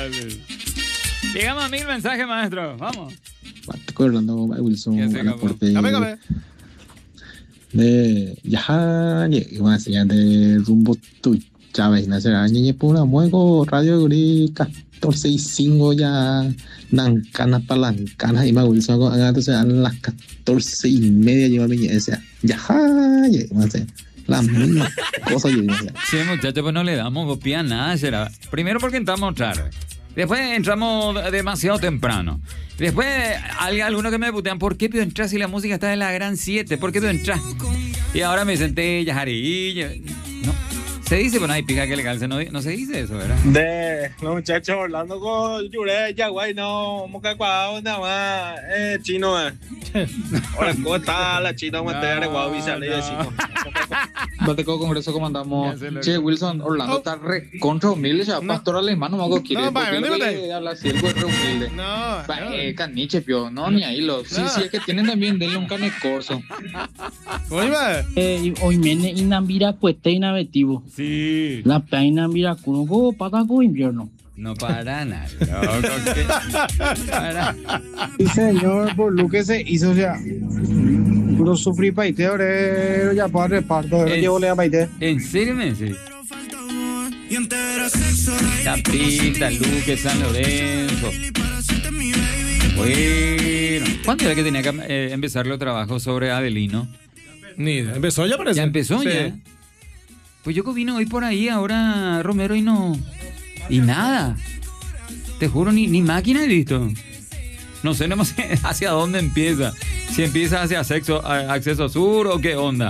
Llegamos a 1000 mensajes, maestro. Vamos. Orlando Wilson, Dame. de ya iba a ser de rumbo tu Chávez na será ni pura muego radio guri 14 y 5 ya nancana palancana y más Wilson con entonces a las 14 y media lleva mi ese ya iba a ser la misma cosa yo digo. Sí, muchachos, pues no le damos copia a nada, será. Primero porque entramos tarde. Después entramos demasiado temprano. Después hay algunos que me putean, ¿por qué puedo entrar si la música está de la gran 7? ¿Por qué puedo entrar? Y ahora me senté, Yajarí. No, se dice, pero no hay pija que le calce, no se dice eso, ¿verdad? De los muchachos Orlando con Yure, Yaguay, no, moca cuau, nada más, chino, Ahora, ¿cómo está la china? Mantener guau, y sale de chino. Bateco Congreso comandamos. Che, Wilson, Orlando está re contra humilde, ya pastor alemán no me hago quiere. Porque lo que habla así, el güey re humilde. No. Caniche, pio, no, ni ahí lo. Sí, es que tienen también, denle un cane corso. Hoy viene Inambira Cuete Inavetivo. Sí. La peina mira cuno pataco invierno. No para nada, loco. Sí, señor, por lo que se hizo, o sea, puro sufrir paite, ahora ya para reparto, llevo le a paite. ¿En serio me decís? Capita, Luque, San Lorenzo. Bueno, ¿cuándo era que tenía que empezar los trabajos sobre Avelino? Ni empezó ya parece. ¿Ya empezó sí. ya? Pues yo vino hoy por ahí, ahora Romero y no... Y nada. Te juro, ni máquina he visto. No sé hacia dónde empieza. Si empieza hacia acceso sur o qué onda.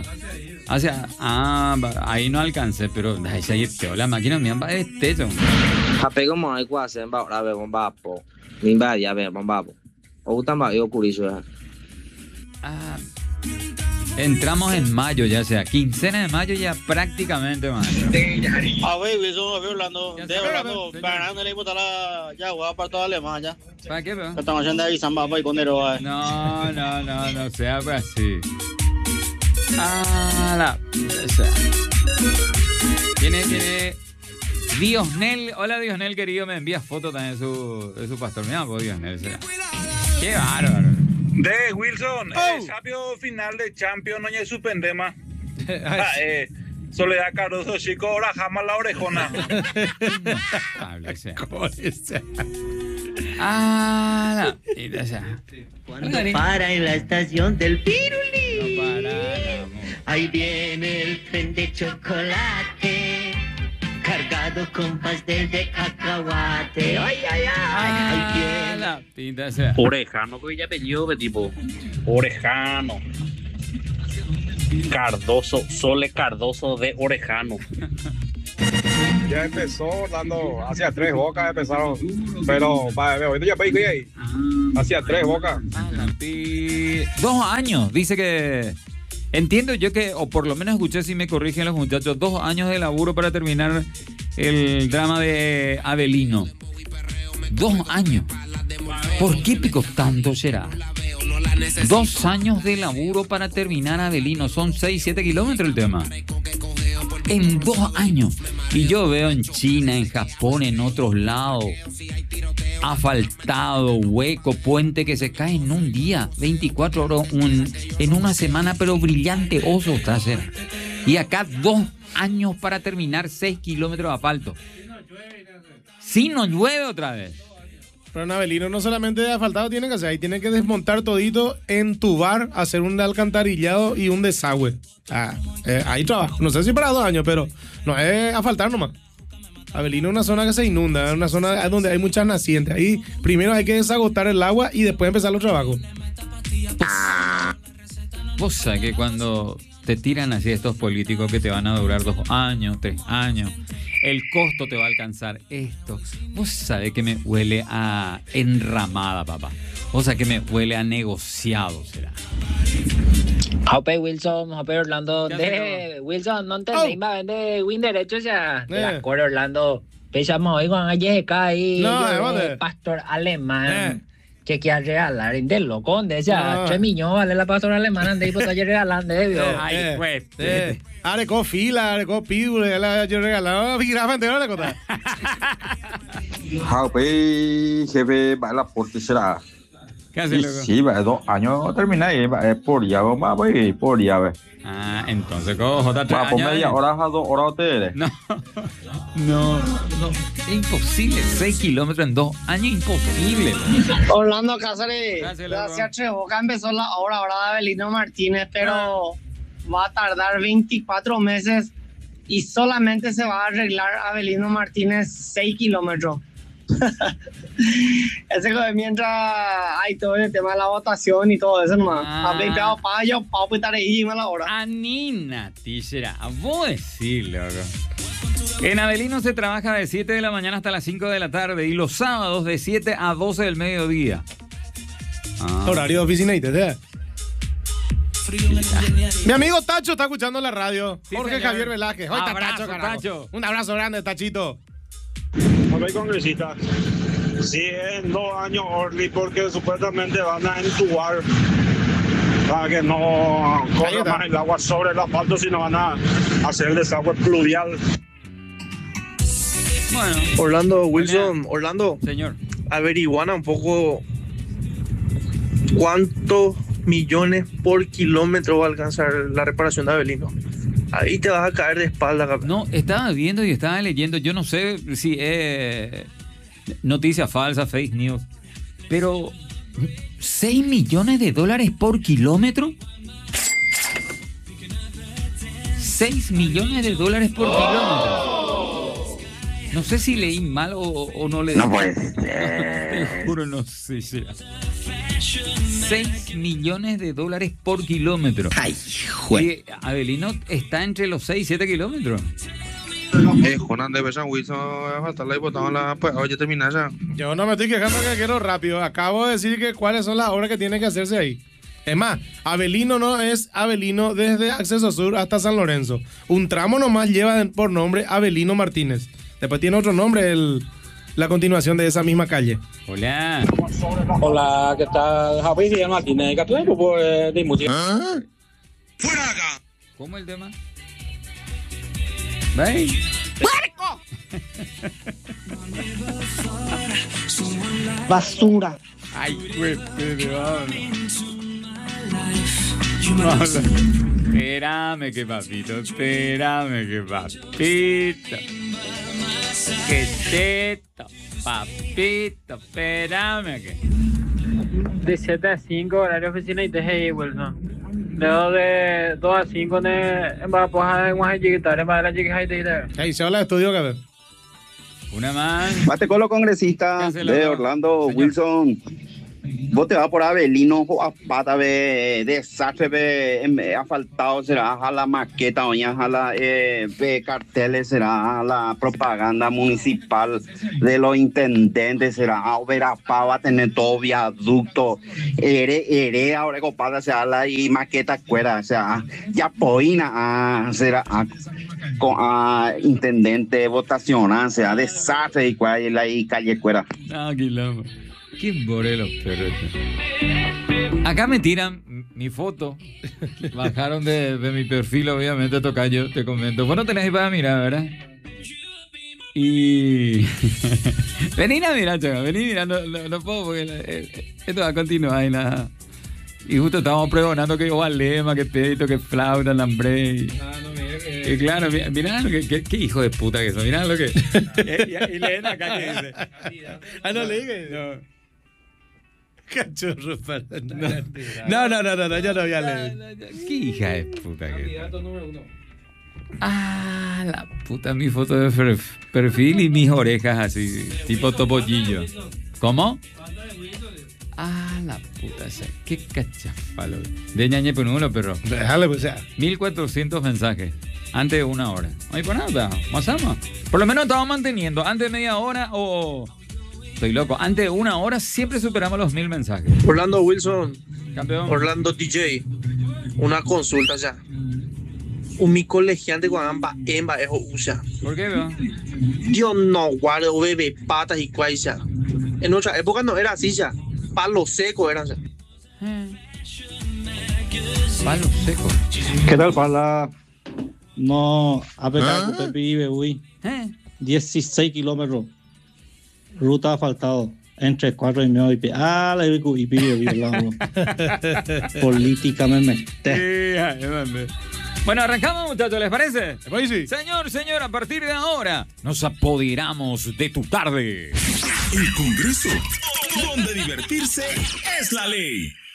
Ahí no alcancé, pero ahí la máquina me va de techo. Apego mai quase en ba ve bomba po. Min ba ya ve bomba po. O tamba yo curiso. Entramos en mayo, ya sea quincena de mayo ya prácticamente, man. A ver, Wilson, Orlando, para le botar la Yagua para toda Alemania. ¿Para qué, bro? Estamos haciendo ahí samba y con Nero. No sea así. Tiene Diosnel. Hola, Diosnel, querido, me envías fotos también de su pastor. Mira, pues Diosnel, será. Qué bárbaro. De Wilson, sabio final de Champions, no hay suspendema. Soledad Cardoso, chico, ahora jamás la orejona. Cuando para en la estación del Pirulí, ahí viene el tren de chocolate, cargado con pastel de cacahuate. ¡Ay! Ahí viene. Orejano, que ya apellido, tipo. Orejano. Cardoso, Sole Cardoso de Orejano. Ya empezó dando hacia 3 Bocas empezaron, pero hoy ya pegué ahí. Hacia 3 Bocas. 2 años, dice que. Entiendo yo que, o por lo menos escuché, si me corrigen los muchachos, 2 años de laburo para terminar el drama de Avelino. 2 años. ¿Por qué pico tanto será? 2 años de laburo para terminar Avelino. Son 6-7 kilómetros el tema. En 2 años. Y yo veo en China, en Japón, en otros lados, asfaltado, hueco, puente que se cae en un día, 24 horas, en una semana, pero brillante oso está hacer. Y acá 2 años para terminar 6 kilómetros de asfalto. Si no llueve otra vez. Pero en Avelino no solamente de asfaltado tienen que hacer, ahí tienen que desmontar todito, entubar, hacer un alcantarillado y un desagüe. Ahí trabajo. No sé si para 2 años, pero no es asfaltar nomás. Avelino es una zona que se inunda, es una zona donde hay muchas nacientes. Ahí primero hay que desagotar el agua y después empezar los trabajos. Vos sabés que cuando te tiran así estos políticos que te van a durar 2 años, 3 años, el costo te va a alcanzar esto. Vos sabés que me huele a enramada, papá. Vos sabés que me huele a negociado, será. Jope Wilson, Jope Orlando, de Wilson, no entendéis, va a vender win derecho ya. De la Core Orlando, pensamos hoy con AYK ahí, pastor alemán. que quiere regalar, de loco, de ya, 3 millones vale la pastora alemana, de ahí pues estoy regalando, Ay, pues. Arecó fila, arecó pídula, yo regalaba girafa entera de cota. Jefe, va la porte será. ¿Qué hace, loco? Sí, va 2 años termina y va por ya, va por ya, ve. Ah, entonces, cojo, está 3 Va por años. media hora a 2 horas ustedes. No, es imposible. 6 kilómetros en 2 años, imposible. Orlando Cáceres, hacia Trevoca empezó la obra ahora de Avelino Martínez, pero va a tardar 24 meses y solamente se va a arreglar Avelino Martínez 6 kilómetros. Ese mientras hay todo el tema de la votación y todo eso nomás. Anina, tísera, vos decís, loco. En Avelino se trabaja de 7 de la mañana hasta las 5 de la tarde y los sábados de 7 a 12 del mediodía. Horario de oficina y te. Mi amigo Tacho está escuchando la radio. Sí, Jorge señor. Javier Velázquez. Hoy está Abrazo, Tacho, carajo. Tacho. Un abrazo grande, Tachito. A ver, congresista, si en 2 años Orly, porque supuestamente van a entubar para que no corra más el agua sobre el asfalto, sino van a hacer el desagüe pluvial. Bueno. Orlando, Wilson, Orlando. Señor. Averiguana un poco cuántos millones por kilómetro va a alcanzar la reparación de Avelino. Ahí te vas a caer de espalda, capaz. No, estaba viendo y estaba leyendo. Yo no sé si es noticia falsa, fake news, pero $6 millones por kilómetro. $6 millones por kilómetro. No sé si leí mal o no leí. No puede Te juro, no sé. $6 millones por kilómetro. Ay, y Avelino está entre los 6 y 7 kilómetros. Jonan de Besan Wilson, falta la hipotama, pues, oye, termina ya. Yo no me estoy quejando que quiero rápido. Acabo de decir que cuáles son las obras que tienen que hacerse ahí. Es más, Avelino no es Avelino desde Acceso Sur hasta San Lorenzo. Un tramo nomás lleva por nombre Avelino Martínez. Después tiene otro nombre la continuación de esa misma calle. Hola. Hola, ¿qué tal? Javi y Martínez, ¿qué tal? De música. ¡Fuera acá! ¿Cómo el tema? ¿Veis? ¡Puerco! Basura. Ay, güey, vamos. Espérame que papito. Que teto, papito, espérame que. De 7 a 5, horario oficina y TGI, Wilson. Luego de 2 a 5, en Bapoja de Guajayiquitare, para la chiquita. Ahí se habla de estudio, cabrón. Una más. Mate con los congresistas de Orlando, señor. Wilson. Vos te vas por Avelino, a pata de desastre, asfaltado será a la maqueta, doña, a la carteles será a la propaganda municipal de los intendentes, será a Verapá, va a tener todo viaducto, ahora compadre, será la y maqueta cuera, o sea, ya poina será a intendente votación, será desastre y cuál la y calle cuera. Ah, quilombo. Qué borelo, perro. Acá me tiran mi foto. Bajaron de mi perfil, obviamente, tocayo, te comento. Vos no tenés ahí para mirar, ¿verdad? Y... vení a mirar, chaval, vení mirando. No puedo porque esto va a continuar y nada. Y justo estábamos pregonando que lema, que peito, que flauta, lambre. Y claro, mirá lo que qué hijo de puta que son. Mirá lo que... y leen acá que dice. Ah, no leí. No. Cachorro, perdón. No, yo no voy a leer. Qué hija de puta que. Candidato número 1. Ah, la puta, mi foto de perfil y mis orejas así, tipo topollillo. ¿Cómo? Ah, la puta, qué cachafalo. De ñañe por uno, perro. Déjale, pues, 1400 mensajes. Antes de 1 hora. Ay, por nada, pasamos. Por lo menos estamos manteniendo. Antes de media hora o... Estoy loco. Antes de 1 hora siempre superamos los 1000 mensajes. Orlando Wilson. Campeón. Orlando DJ. Una consulta ya. Un mi colegiante cuando en Baejo usa. ¿Por qué, veo? Dios no guarde bebé patas y cuaisa. En otra época no era así ya. palo seco eran. Palo seco. ¿Qué tal, Pala? No, a pesar de que vive, 16 kilómetros. Ruta asfaltado. Entre 4 y medio y pibe. La y pibe, política me mete. Bueno, arrancamos, muchachos, ¿les parece? Sí. Señor, a partir de ahora nos apoderamos de tu tarde. El Congreso, donde divertirse es la ley.